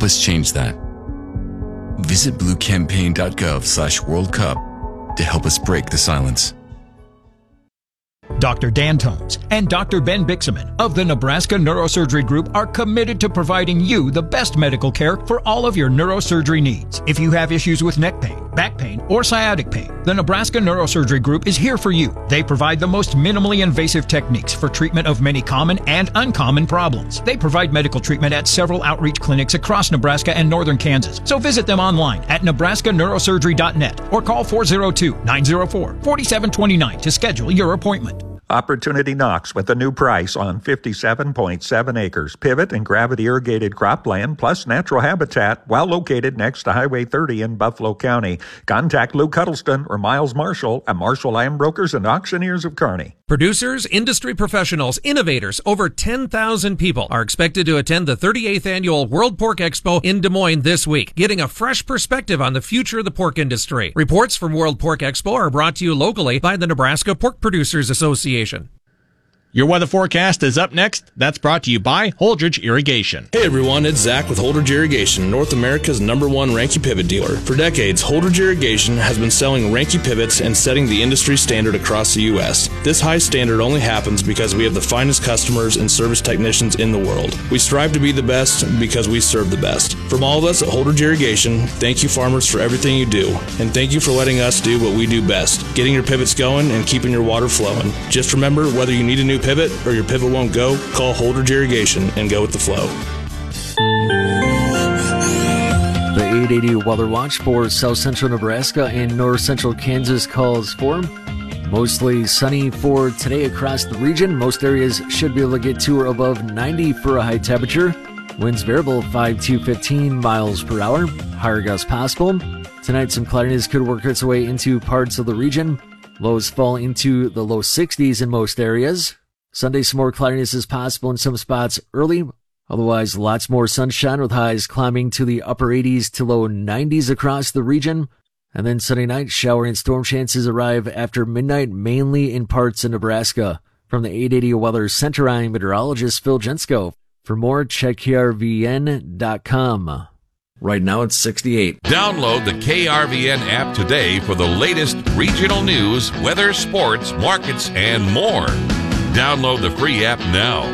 Help us change that. Visit bluecampaign.gov/World Cup to help us break the silence. Dr. Dan Tones and Dr. Ben Bixaman of the Nebraska Neurosurgery Group are committed to providing you the best medical care for all of your neurosurgery needs. If you have issues with neck pain, back pain, or sciatic pain, the Nebraska Neurosurgery Group is here for you. They provide the most minimally invasive techniques for treatment of many common and uncommon problems. They provide medical treatment at several outreach clinics across Nebraska and northern Kansas. So visit them online at nebraskaneurosurgery.net or call 402-904-4729 to schedule your appointment. Opportunity knocks with a new price on 57.7 acres, pivot and gravity irrigated cropland plus natural habitat while located next to Highway 30 in Buffalo County. Contact Lou Cuddleston or Miles Marshall at Marshall Land Brokers and Auctioneers of Kearney. Producers, industry professionals, innovators, over 10,000 people are expected to attend the 38th Annual World Pork Expo in Des Moines this week, getting a fresh perspective on the future of the pork industry. Reports from World Pork Expo are brought to you locally by the Nebraska Pork Producers Association. Your weather forecast is up next. That's brought to you by Holdridge Irrigation. Hey everyone, it's Zach with Holdridge Irrigation, North America's #1 Ranke pivot dealer. For decades, Holdridge Irrigation has been selling Ranke pivots and setting the industry standard across the U.S. This high standard only happens because we have the finest customers and service technicians in the world. We strive to be the best because we serve the best. From all of us at Holdridge Irrigation, thank you farmers for everything you do, and thank you for letting us do what we do best, getting your pivots going and keeping your water flowing. Just remember, whether you need a new pivot or your pivot won't go, call Holdridge Irrigation and go with the flow. The 880 Weather Watch for South Central Nebraska and North Central Kansas calls for mostly sunny for today across the region. Most areas should be able to get to or above 90 for a high temperature. Winds variable 5 to 15 miles per hour. Higher gusts possible. Tonight, some cloudiness could work its way into parts of the region. Lows fall into the low 60s in most areas. Sunday, some more cloudiness is possible in some spots early. Otherwise, lots more sunshine with highs climbing to the upper 80s to low 90s across the region. And then Sunday night, shower and storm chances arrive after midnight, mainly in parts of Nebraska. From the 880 Weather Center, I'm meteorologist Phil Jensko. For more, check krvn.com. Right now, it's 68. Download the KRVN app today for the latest regional news, weather, sports, markets, and more. Download the free app now.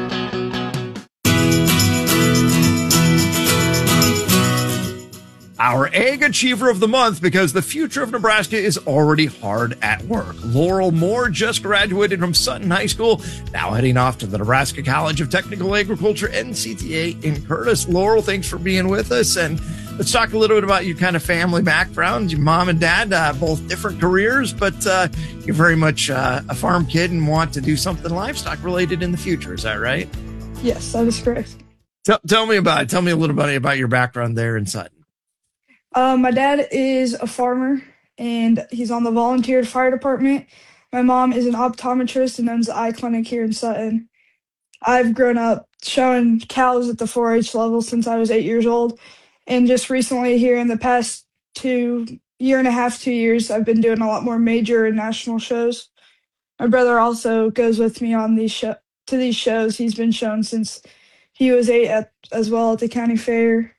Our Ag Achiever of the Month, because the future of Nebraska is already hard at work. Laurel Moore just graduated from Sutton High School, now heading off to the Nebraska College of Technical Agriculture, NCTA in Curtis. Laurel, thanks for being with us. And let's talk a little bit about your kind of family background. Your mom and dad, both different careers, but you're very much a farm kid and want to do something livestock related in the future. Is that right? Yes, that is correct. Tell me about it. Tell me a little bit about your background there in Sutton. My dad is a farmer, and he's on the volunteer fire department. My mom is an optometrist and owns the eye clinic here in Sutton. I've grown up showing cows at the 4-H level since I was 8 years old. And just recently here in the past 2 years, I've been doing a lot more major and national shows. My brother also goes with me on these shows. He's been shown since he was 8 as well at the county fair.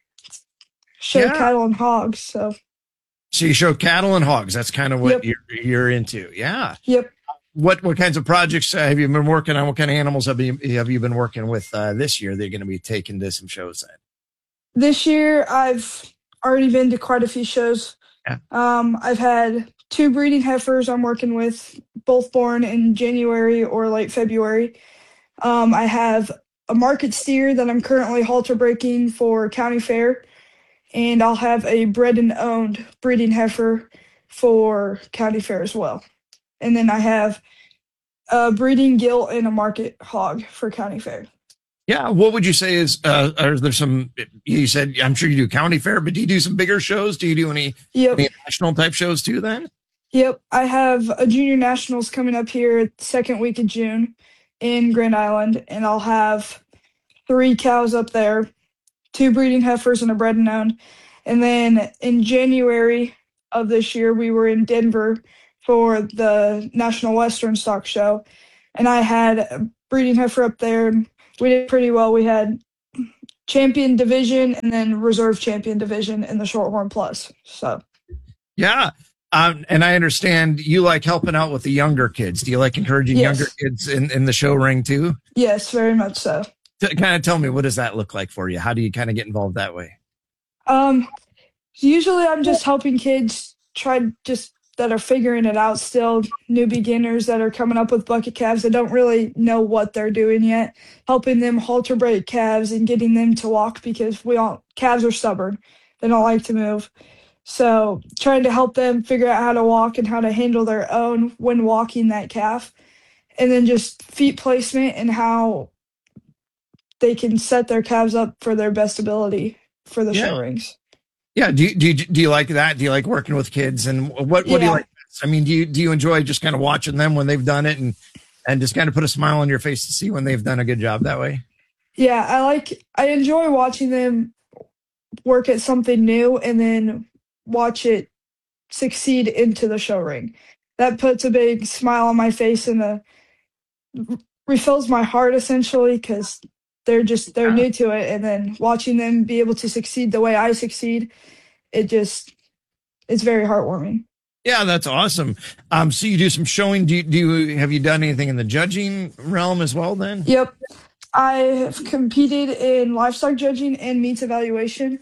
Show cattle and hogs. So you show cattle and hogs. That's kind of what you're into. Yeah. Yep. What kinds of projects have you been working on? What kind of animals have you been working with this year? They're going to be taken to some shows then. This year, I've already been to quite a few shows. Yeah. I've had 2 breeding heifers I'm working with, both born in January or late February. I have a market steer that I'm currently halter breaking for county fair. And I'll have a bred and owned breeding heifer for county fair as well. And then I have a breeding gilt and a market hog for county fair. Yeah. What would you say is, are there some, you said, I'm sure you do county fair, but do you do some bigger shows? Do you do any national type shows too then? Yep. I have a junior nationals coming up here the second week of June in Grand Island. And I'll have 3 cows up there, 2 breeding heifers and a bred and owned. And then in January of this year, we were in Denver for the National Western Stock Show. And I had a breeding heifer up there, and we did pretty well. We had champion division and then reserve champion division in the Shorthorn Plus. So, yeah. And I understand you like helping out with the younger kids. Do you like encouraging younger kids in the show ring too? Yes, very much so. Kind of tell me, what does that look like for you? How do you kind of get involved that way? Usually I'm just helping kids that are figuring it out still, new beginners that are coming up with bucket calves that don't really know what they're doing yet, helping them halter break calves and getting them to walk, because calves are stubborn. They don't like to move. So trying to help them figure out how to walk and how to handle their own when walking that calf. And then just feet placement and how they can set their calves up for their best ability for the show rings. Yeah. Do you like that? Do you like working with kids? And what do you like? I mean, do you enjoy just kind of watching them when they've done it and just kind of put a smile on your face to see when they've done a good job that way? Yeah, I enjoy watching them work at something new and then watch it succeed into the show ring. That puts a big smile on my face and refills my heart, essentially, because they're new to it, and then watching them be able to succeed the way I succeed, it's very heartwarming. Yeah, that's awesome. So you do some showing. Have you done anything in the judging realm as well then? Yep. I have competed in livestock judging and meats evaluation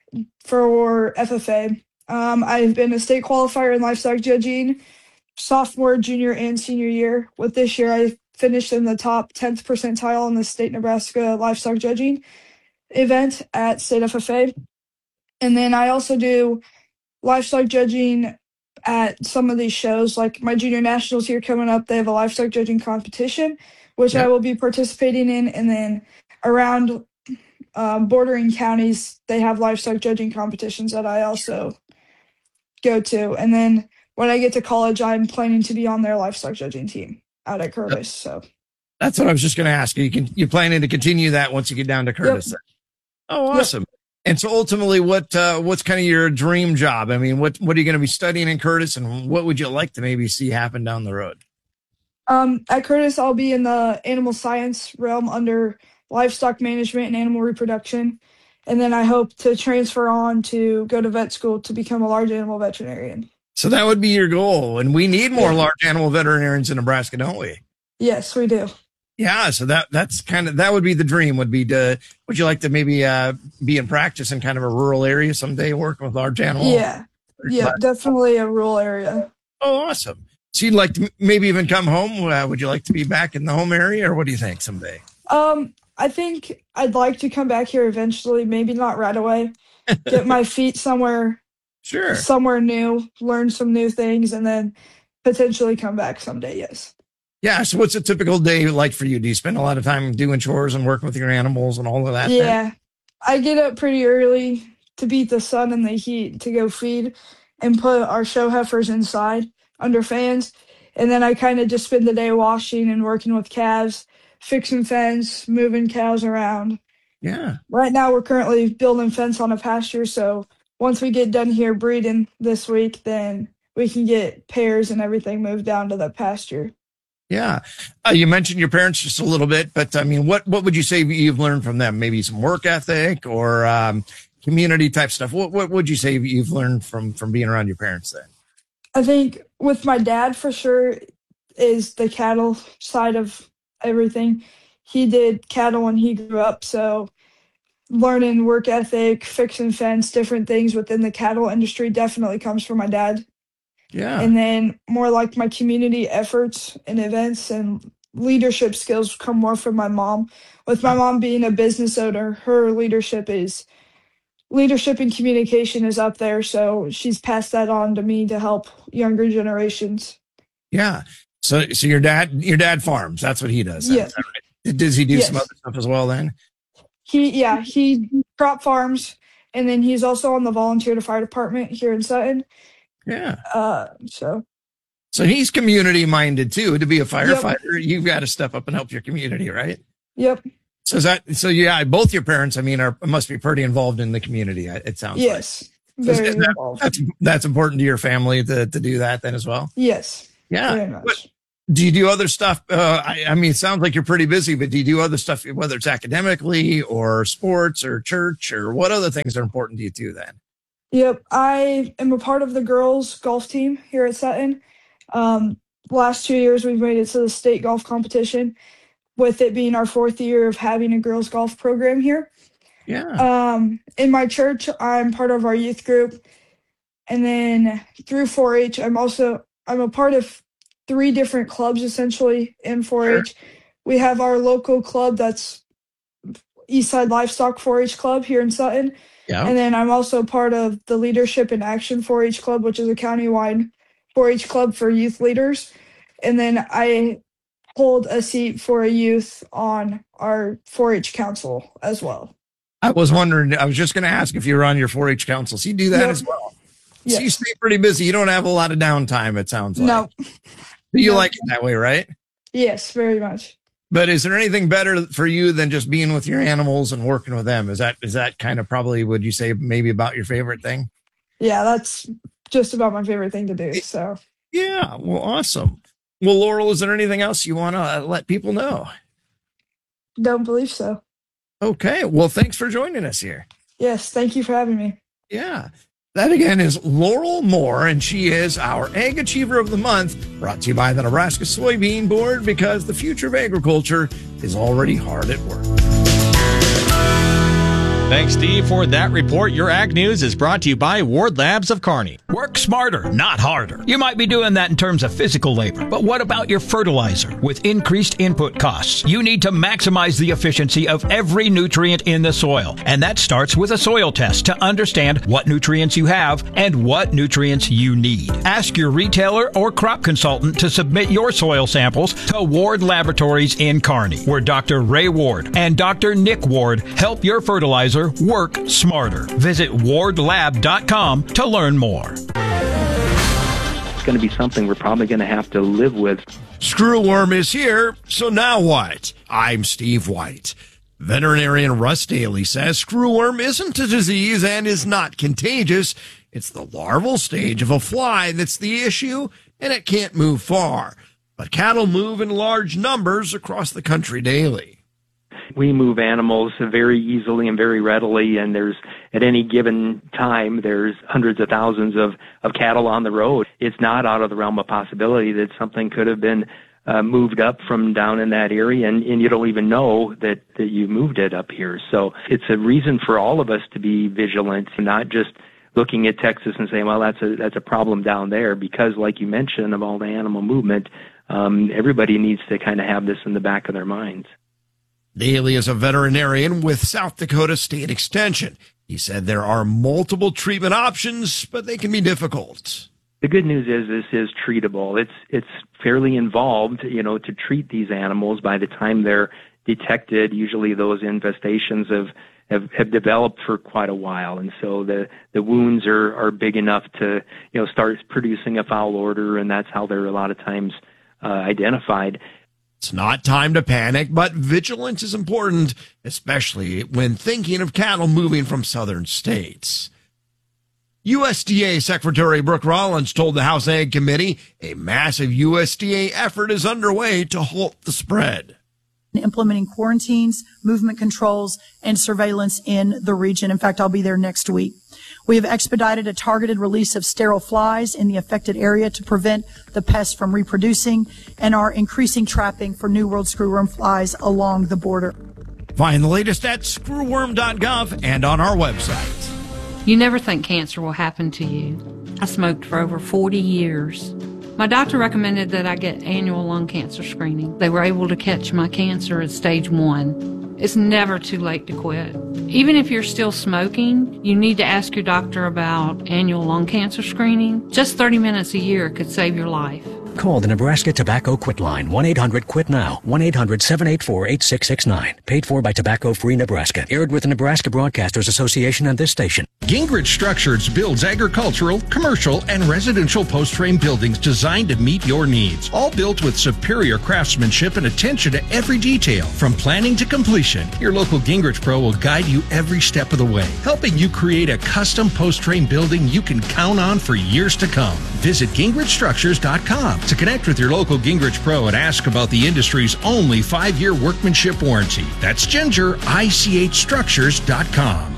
for FFA. I've been a state qualifier in livestock judging sophomore, junior, and senior year. With this year, I finished in the top 10th percentile in the state Nebraska livestock judging event at state FFA. And then I also do livestock judging at some of these shows, like my junior nationals here coming up. They have a livestock judging competition, which I will be participating in. And then around bordering counties, they have livestock judging competitions that I also go to. And then when I get to college, I'm planning to be on their livestock judging team out at Curtis. So that's what I was just going to ask you. You're planning to continue that once you get down to Curtis. Yep. Oh, awesome. Yep. And so ultimately, what's kind of your dream job? I mean, what are you going to be studying in Curtis, and what would you like to maybe see happen down the road? At Curtis, I'll be in the animal science realm under livestock management and animal reproduction. And then I hope to transfer on to go to vet school to become a large animal veterinarian. So that would be your goal. And we need more large animal veterinarians in Nebraska, don't we? Yes, we do. Yeah. So that would be the dream, would you like to maybe be in practice in kind of a rural area someday, working with large animals? Yeah. Yeah, definitely a rural area. Oh, awesome. So you'd like to maybe even come home? Would you like to be back in the home area, or what do you think someday? I think I'd like to come back here eventually, maybe not right away. Get my feet somewhere new, learn some new things, and then potentially come back someday, yes. Yeah, so what's a typical day like for you? Do you spend a lot of time doing chores and working with your animals and all of that? Yeah, I get up pretty early to beat the sun and the heat to go feed and put our show heifers inside under fans. And then I kind of just spend the day washing and working with calves, fixing fence, moving cows around. Yeah. Right now we're currently building fence on a pasture, so once we get done here breeding this week, then we can get pairs and everything moved down to the pasture. Yeah. You mentioned your parents just a little bit, but I mean, what would you say you've learned from them? Maybe some work ethic or community type stuff. What would you say you've learned from being around your parents then? I think with my dad, for sure, is the cattle side of everything. He did cattle when he grew up, so learning work ethic, fixing fence, different things within the cattle industry definitely comes from my dad. Yeah. And then more like my community efforts and events and leadership skills come more from my mom. With my mom being a business owner, her leadership and communication is up there. So she's passed that on to me to help younger generations. Yeah. So your dad farms. That's what he does. Yeah. Right? Does he do some other stuff as well then? He crop farms, and then he's also on the volunteer to fire department here in Sutton. Yeah. So he's community minded too. To be a firefighter, you've got to step up and help your community, right? Yep. So yeah, both your parents, I mean, must be pretty involved in the community. It sounds like. Yes. Very involved. That's important to your family to do that then as well. Yes. Yeah. Very much. Do you do other stuff? I mean, it sounds like you're pretty busy, but do you do other stuff, whether it's academically or sports or church, or what other things are important to you too then? Yep, I am a part of the girls golf team here at Sutton. Last 2 years, we've made it to the state golf competition, with it being our 4th year of having a girls golf program here. Yeah. In my church, I'm part of our youth group. And then through 4-H, I'm a part of 3 different clubs essentially in 4-H. Sure. We have our local club, that's Eastside Livestock 4-H Club here in Sutton. Yeah. And then I'm also part of the Leadership in Action 4-H Club, which is a countywide 4-H club for youth leaders. And then I hold a seat for a youth on our 4-H council as well. I was wondering, I was just going to ask if you were on your 4-H council. So you do that as well. Yes. So you stay pretty busy. You don't have a lot of downtime, it sounds like. No. You like it that way, right? Yes, very much. But is there anything better for you than just being with your animals and working with them? Is that kind of probably, would you say, maybe about your favorite thing? Yeah, that's just about my favorite thing to do. So yeah, well, awesome. Well, Laurel, is there anything else you want to let people know? Don't believe so. Okay, well, thanks for joining us here. Yes, thank you for having me. Yeah. That again is Laurel Moore, and she is our Ag Achiever of the Month, brought to you by the Nebraska Soybean Board, because the future of agriculture is already hard at work. Thanks, Steve, for that report. Your Ag News is brought to you by Ward Labs of Kearney. Work smarter, not harder. You might be doing that in terms of physical labor, but what about your fertilizer? With increased input costs, you need to maximize the efficiency of every nutrient in the soil. And that starts with a soil test to understand what nutrients you have and what nutrients you need. Ask your retailer or crop consultant to submit your soil samples to Ward Laboratories in Kearney, where Dr. Ray Ward and Dr. Nick Ward help your fertilizer work smarter. Visit wardlab.com to learn more. It's going to be something we're probably going to have to live with. Screwworm is here, so now what? I'm Steve White. Veterinarian Russ Daly says screwworm isn't a disease and is not contagious. It's the larval stage of a fly that's the issue, and it can't move far. But cattle move in large numbers across the country daily. We move animals very easily and very readily, and at any given time, there's hundreds of thousands of cattle on the road. It's not out of the realm of possibility that something could have been moved up from down in that area, and you don't even know that you moved it up here. So it's a reason for all of us to be vigilant, not just looking at Texas and saying, well, that's a problem down there, because like you mentioned, of all the animal movement, everybody needs to kind of have this in the back of their minds. Daly is a veterinarian with South Dakota State Extension. He said there are multiple treatment options, but they can be difficult. The good news is this is treatable. It's fairly involved, to treat these animals. By the time they're detected, usually those infestations have developed for quite a while, and so the wounds are big enough to start producing a foul odor, and that's how they're a lot of times identified. It's not time to panic, but vigilance is important, especially when thinking of cattle moving from southern states. USDA Secretary Brooke Rollins told the House Ag Committee a massive USDA effort is underway to halt the spread. Implementing quarantines, movement controls, and surveillance in the region. In fact, I'll be there next week. We have expedited a targeted release of sterile flies in the affected area to prevent the pests from reproducing, and are increasing trapping for New World screwworm flies along the border. Find the latest at screwworm.gov and on our website. You never think cancer will happen to you. I smoked for over 40 years. My doctor recommended that I get annual lung cancer screening. They were able to catch my cancer at stage 1. It's never too late to quit. Even if you're still smoking, you need to ask your doctor about annual lung cancer screening. Just 30 minutes a year could save your life. Call the Nebraska Tobacco Quit Line, 1-800-QUIT-NOW, 1-800-784-8669. Paid for by Tobacco Free Nebraska. Aired with the Nebraska Broadcasters Association and this station. Gingrich Structures builds agricultural, commercial, and residential post-frame buildings designed to meet your needs. All built with superior craftsmanship and attention to every detail. From planning to completion, your local Gingrich Pro will guide you every step of the way, helping you create a custom post-frame building you can count on for years to come. Visit GingrichStructures.com. So connect with your local Gingrich Pro and ask about the industry's only 5-year workmanship warranty. That's Ginger, ICHstructures.com.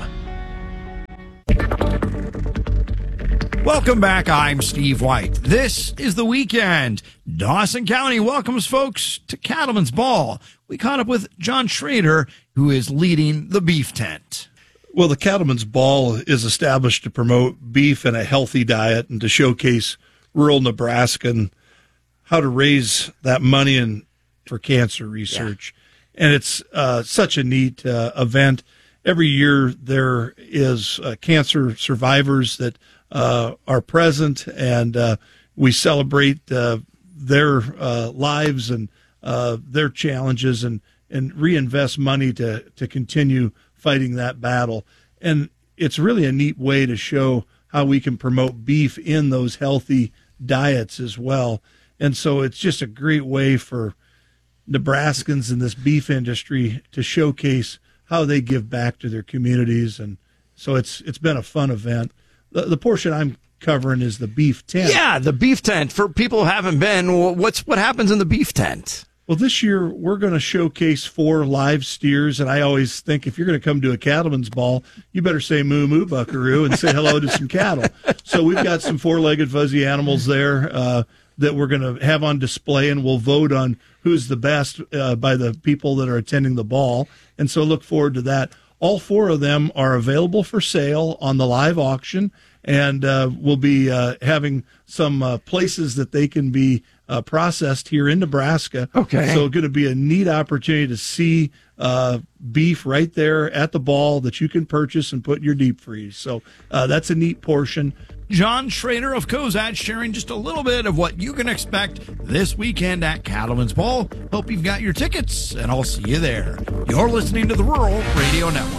Welcome back. I'm Steve White. This is the weekend. Dawson County welcomes folks to Cattleman's Ball. We caught up with John Schrader, who is leading the beef tent. Well, the Cattleman's Ball is established to promote beef and a healthy diet and to showcase rural Nebraska and how to raise that money for cancer research. Yeah. And it's such a neat event. Every year there is cancer survivors that are present, and we celebrate their lives and their challenges and reinvest money to continue fighting that battle. And it's really a neat way to show how we can promote beef in those healthy diets as well. And so it's just a great way for Nebraskans in this beef industry to showcase how they give back to their communities. And so it's been a fun event. The portion I'm covering is the beef tent. Yeah, the beef tent. For people who haven't been, what happens in the beef tent? Well, this year we're going to showcase 4 live steers, and I always think if you're going to come to a Cattleman's Ball, you better say moo moo buckaroo and say hello to some cattle. So we've got some 4-legged fuzzy animals there that we're going to have on display, and we'll vote on who's the best by the people that are attending the ball. And so look forward to that. All 4 of them are available for sale on the live auction, and we'll be having some places that they can be processed here in Nebraska. Okay. So going to be a neat opportunity to see beef right there at the ball that you can purchase and put in your deep freeze. So that's a neat portion. John Schrader of Cozad sharing just a little bit of what you can expect this weekend at Cattleman's Ball. Hope you've got your tickets, and I'll see you there. You're listening to the Rural Radio Network.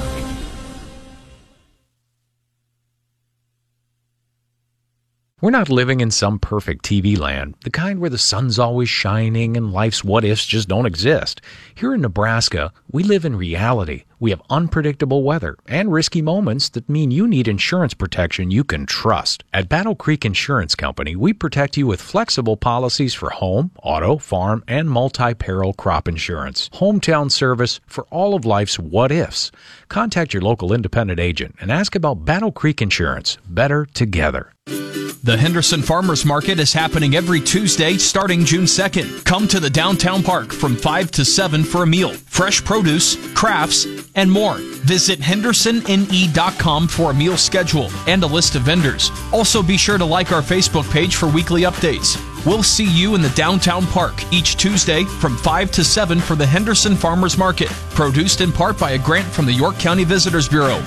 We're not living in some perfect TV land, the kind where the sun's always shining and life's what-ifs just don't exist. Here in Nebraska, we live in reality. We have unpredictable weather and risky moments that mean you need insurance protection you can trust. At Battle Creek Insurance Company, we protect you with flexible policies for home, auto, farm, and multi-peril crop insurance. Hometown service for all of life's what-ifs. Contact your local independent agent and ask about Battle Creek Insurance. Better together. The Henderson Farmers Market is happening every Tuesday starting June 2nd. Come to the downtown park from 5 to 7 for a meal, fresh produce, crafts, and more. Visit hendersonne.com for a meal schedule and a list of vendors. Also be sure to like our Facebook page for weekly updates. We'll see you in the downtown park each Tuesday from 5 to 7 for the Henderson Farmers Market, produced in part by a grant from the York County Visitors Bureau.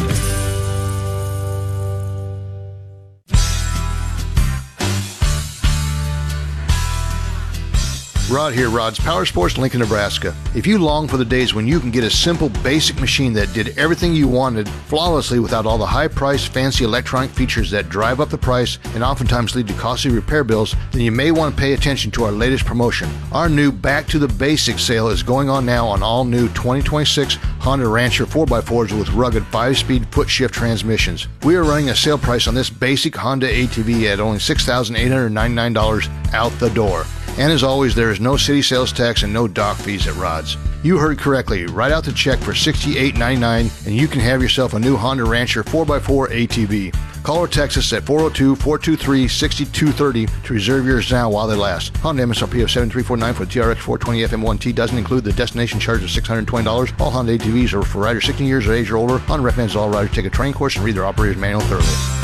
Rod here, Rod's Power Sports, Lincoln, Nebraska. If you long for the days when you can get a simple, basic machine that did everything you wanted flawlessly without all the high-priced, fancy electronic features that drive up the price and oftentimes lead to costly repair bills, then you may want to pay attention to our latest promotion. Our new Back to the Basics sale is going on now on all new 2026 Honda Rancher 4x4s with rugged 5-speed foot-shift transmissions. We are running a sale price on this basic Honda ATV at only $6,899 out the door. And as always, there is no city sales tax and no dock fees at Rod's. You heard correctly. Write out the check for $68.99 and you can have yourself a new Honda Rancher 4x4 ATV. Call or text us at 402-423-6230 to reserve yours now while they last. Honda MSRP of $7,349 for the TRX 420 FM1T doesn't include the destination charge of $620. All Honda ATVs are for riders 16 years of age or older. Honda recommends all riders take a training course and read their operator's manual thoroughly.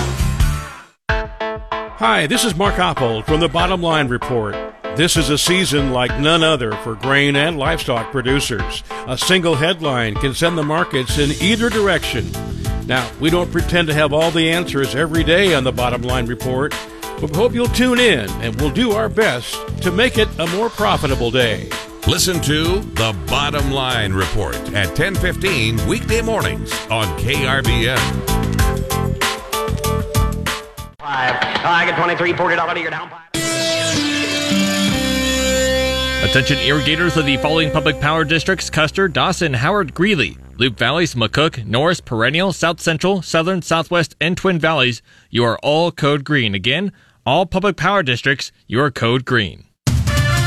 Hi, this is Mark Oppold from the Bottom Line Report. This is a season like none other for grain and livestock producers. A single headline can send the markets in either direction. Now, we don't pretend to have all the answers every day on the Bottom Line Report, but we hope you'll tune in and we'll do our best to make it a more profitable day. Listen to The Bottom Line Report at 10:15 weekday mornings on KRBN. I get 23, $40 you're down. Attention irrigators of the following public power districts: Custer, Dawson, Howard, Greeley, Loup Valleys, McCook, Norris, Perennial, South Central, Southern, Southwest, and Twin Valleys. You are all code green. Again, All public power districts, your code green.